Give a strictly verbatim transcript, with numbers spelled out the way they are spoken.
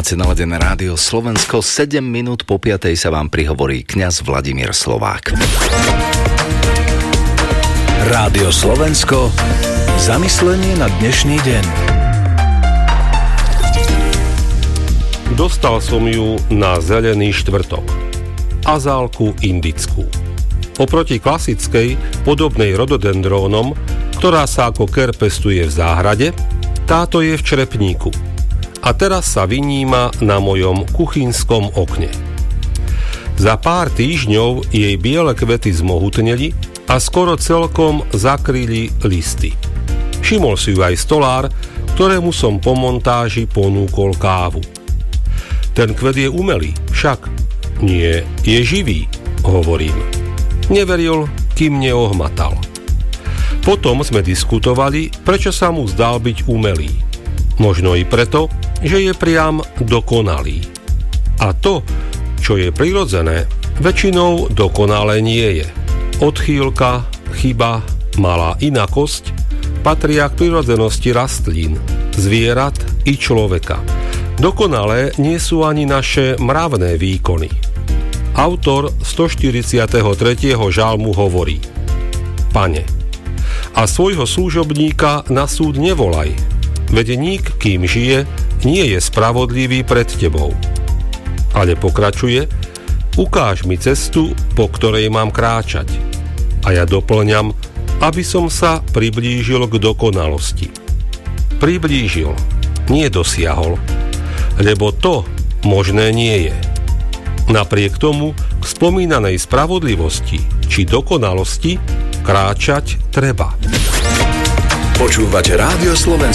Máte naladené rádio Slovensko, sedem minút po piatej sa vám prihovorí kňaz Vladimír Slovák. Rádio Slovensko, zamyslenie na dnešný deň. Dostal som ju na zelený štvrtok. Azálku indickú. Oproti klasickej, podobnej rododendrónom, ktorá sa ako ker pestuje v záhrade, táto je v črepníku. A teraz sa vyníma na mojom kuchynskom okne. Za pár týždňov jej biele kvety zmohutneli a skoro celkom zakryli listy. Všimol si ju aj stolár, ktorému som po montáži ponúkol kávu. Ten kvet je umelý, však nie, je živý, hovorím. Neveril, kým neohmatal. Potom sme diskutovali, prečo sa mu zdal byť umelý. Možno i preto, že je priam dokonalý. A to, čo je prirodzené, väčšinou dokonalé nie je. Odchýlka, chyba, malá inakosť patria k prirodzenosti rastlín, zvierat i človeka. Dokonalé nie sú ani naše mravné výkony. Autor stoštyridsiateho tretieho žalmu hovorí: Pane, a svojho služobníka na súd nevolaj, veď nik, kým žije, nie je spravodlivý pred tebou. Ale pokračuje: ukáž mi cestu, po ktorej mám kráčať. A ja doplňam, aby som sa priblížil k dokonalosti. Priblížil, nie dosiahol, lebo to možné nie je. Napriek tomu k spomínanej spravodlivosti či dokonalosti kráčať treba. Počúvate Rádio Slovensko.